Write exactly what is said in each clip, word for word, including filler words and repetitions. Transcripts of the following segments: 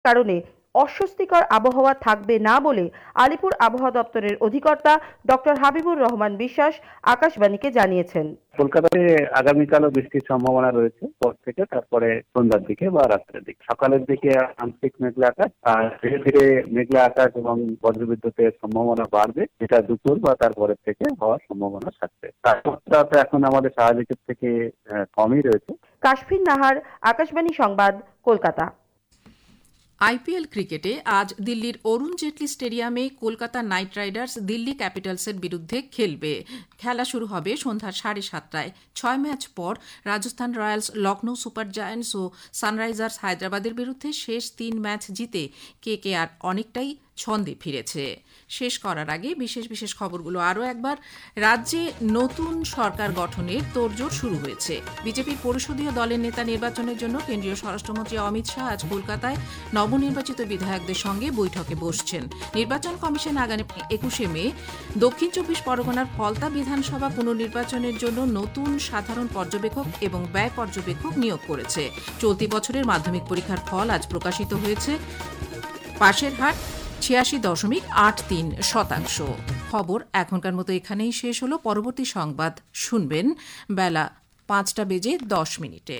কারণে অস্বস্তিকর আবহাওয়া থাকবে না বলে আলিপুর আবহাওয়া দপ্তরের অধিকর্তা ডক্টর হাবিবুর রহমান বিশ্বাস আকাশবাণীকে জানিয়েছেন। কলকাতাতে আগামীকালও বৃষ্টির সম্ভাবনা রয়েছে পর থেকে, তারপরে সন্ধ্যার দিকে বা রাত্রের দিকে। সকালের দিকে আংশিক মেঘলা আকাশ, আর ধীরে ধীরে মেঘলা আকাশ এবং বজ্রবিদ্যুতের সম্ভাবনা বাড়বে, যেটা দুপুর বা তারপরের থেকে হওয়ার সম্ভাবনা থাকবে। তাপমাত্রা তো এখন আমাদের স্বাভাবিকের থেকে কমই রয়েছে। কাশফিন নাহার, আকাশবাণী সংবাদ, কলকাতা। আইপিএল ক্রিকেটে আজ দিল্লির অরুণ জেটলি স্টেডিয়ামে কলকাতা নাইট রাইডার্স দিল্লি ক্যাপিটালসের বিরুদ্ধে খেলবে। খেলা শুরু হবে সন্ধ্যা সাড়ে সাতটায়। ছয় ম্যাচ পর Rajasthan Royals, Lucknow super giants ও সানরাইজার্স হায়দ্রাবাদের বিরুদ্ধে শেষ তিন ম্যাচ জিতে কেকেআর অনেকটাই ছন্দে ফিরেছে। শেষ করার আগে বিশেষ বিশেষ খবরগুলো আরও একবার। রাজ্যে নতুন সরকার গঠনের তোড়জোড় শুরু হয়েছে। বিজেপির পরিষদীয় দলের নেতা নির্বাচনের জন্য কেন্দ্রীয় স্বরাষ্ট্রমন্ত্রী অমিত শাহ আজ কলকাতায় নবনির্বাচিত বিধায়কদের সঙ্গে বৈঠকে বসছেন। নির্বাচন কমিশন আগামী একুশে মে দক্ষিণ চব্বিশ পরগনার ফলতা বিধানসভা পুনর্নির্বাচনের জন্য নতুন সাধারণ পর্যবেক্ষক এবং ব্যয় পর্যবেক্ষক নিয়োগ করেছে। চলতি বছরের মাধ্যমিক পরীক্ষার ফল আজ প্রকাশিত হয়েছে। পাশের হার ছিয়াশি দশমিক আট তিন শতাংশ। খবর এখনকার মতো এখানেই শেষ হলো। পরবর্তী সংবাদ শুনবেন বেলা পাঁচটা বেজে দশ মিনিটে।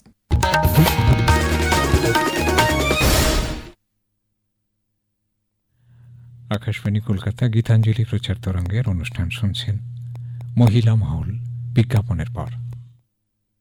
আকাশবাণী কলকাতা গীতাঞ্জলি প্রচার তরঙ্গের অনুষ্ঠান শুনছেন। মহিলা মহল বিজ্ঞাপনের পর